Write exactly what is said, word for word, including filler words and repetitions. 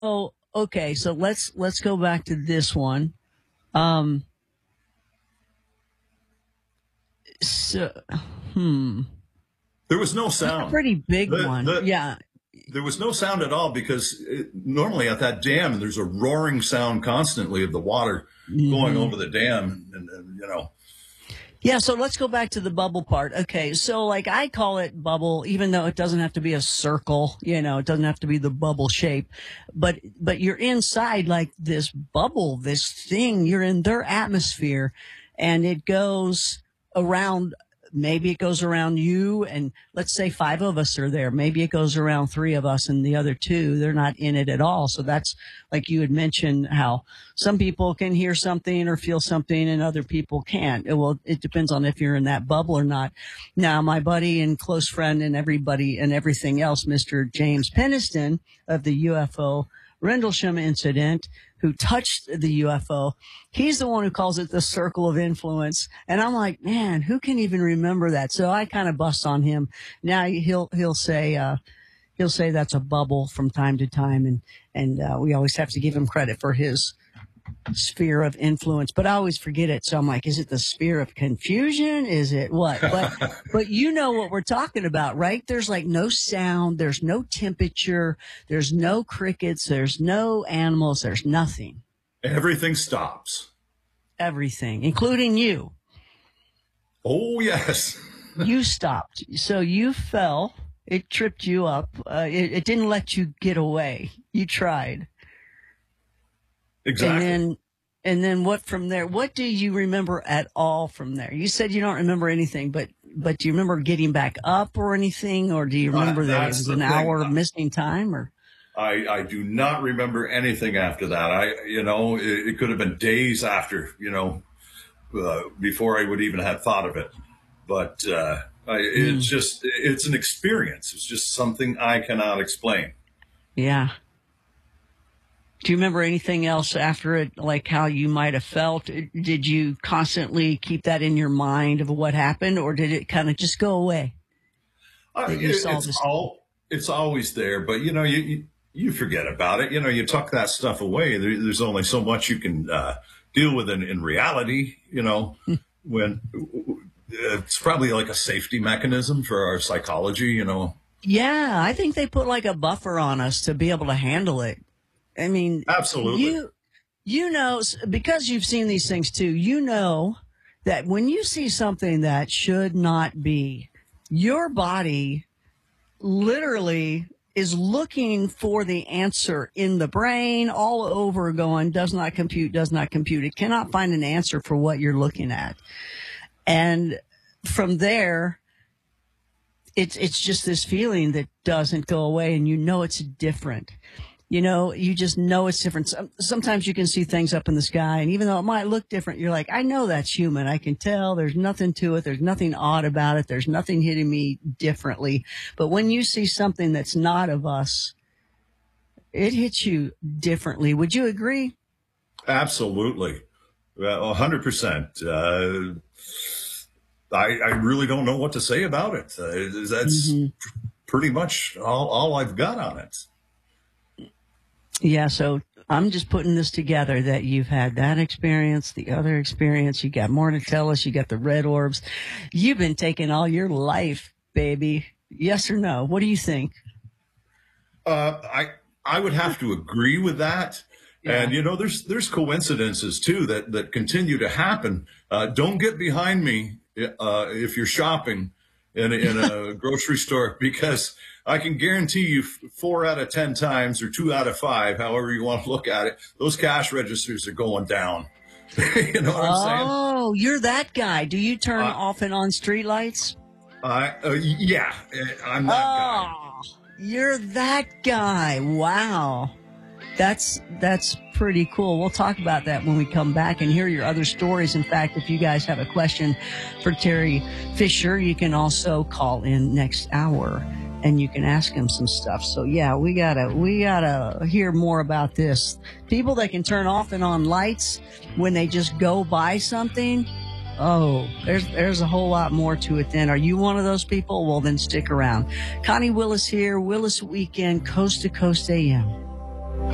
Oh, okay. So let's let's go back to this one. Um, so, hmm, There was no that's a sound. pretty big The, one. the, Yeah. there was no sound at all because it, normally at that dam, there's a roaring sound constantly of the water going hmm over the dam. And, and you know, Yeah. So let's go back to the bubble part. Okay. So like I call it bubble, even though it doesn't have to be a circle. You know, it doesn't have to be the bubble shape, but but you're inside like this bubble, this thing. You're in their atmosphere, and it goes around. Maybe it goes around you, and let's say five of us are there. Maybe it goes around three of us, and the other two, they're not in it at all. So that's like you had mentioned how some people can hear something or feel something and other people can't. It, well, it depends on if you're in that bubble or not. Now, my buddy and close friend and everybody and everything else, Mister James Peniston of the U F O Rendlesham incident, who touched the U F O, he's the one who calls it the circle of influence. And I'm like, man, who can even remember that? So I kind of bust on him. Now he'll, he'll say, uh, he'll say that's a bubble from time to time. And, and, uh, we always have to give him credit for his sphere of influence, but I always forget it. So I'm like, is it the sphere of confusion? Is it what? But, but you know what we're talking about, right? There's like no sound. There's no temperature. There's no crickets. There's no animals. There's nothing. everything stops. Everything, including you. Oh, yes. You stopped. So you fell. It tripped you up. Uh, it, it didn't let you get away. You tried. Exactly. And then, and then what from there? What do you remember at all from there? You said you don't remember anything, but but do you remember getting back up or anything, or do you remember Uh, that it that's was the an thing. hour of missing time? Or I, I do not remember anything after that. I, you know, it, it could have been days after, you know, uh, before I would even have thought of it. But uh, I, it's just, it's an experience. It's just something I cannot explain. yeah. Do you remember anything else after it, like how you might have felt? Did you constantly keep that in your mind of what happened, or did it kind of just go away? Uh, That you it, saw it's this. all, it's always there, but you know, you, you, you forget about it. You know, you tuck that stuff away. There, there's only so much you can uh, deal with in, in reality, you know, when it's probably like a safety mechanism for our psychology, you know. Yeah, I think they put like a buffer on us to be able to handle it. I mean, Absolutely. you, you know, s- because you've seen these things too, you know that when you see something that should not be, your body literally is looking for the answer in the brain all over going, does not compute, does not compute. It cannot find an answer for what you're looking at. And from there, it's, it's just this feeling that doesn't go away, and you know it's different. You know, you just know it's different. Some- Sometimes you can see things up in the sky, and even though it might look different, you're like, I know that's human. I can tell there's nothing to it. There's nothing odd about it. There's nothing hitting me differently. But when you see something that's not of us, it hits you differently. Would you agree? Absolutely. Well, one hundred percent. Uh, I, I really don't know what to say about it. Uh, that's hmm pretty much all, all I've got on it. Yeah. So I'm just putting this together that you've had that experience, the other experience. You got more to tell us. You got the red orbs. You've been taking all your life, baby. Yes or no? What do you think? Uh, I I would have to agree with that. Yeah. And you know, there's there's coincidences too that that continue to happen. Uh, don't get behind me uh, if you're shopping in a, in a grocery store, because I can guarantee you four out of ten times, or two out of five, however you want to look at it, those cash registers are going down. You know what I'm saying? Oh, you're that guy. Do you turn Uh, off and on street lights? I uh, yeah, I'm that guy. Oh, you're that guy. Wow. That's that's pretty cool. We'll talk about that when we come back and hear your other stories. In fact, if you guys have a question for Terry Fisher, you can also call in next hour and you can ask him some stuff. So yeah, we gotta we gotta hear more about this. People that can turn off and on lights when they just go by something. Oh, there's there's a whole lot more to it then. Are you one of those people? Well, then stick around. Connie Willis here, Willis Weekend, Coast to Coast A M.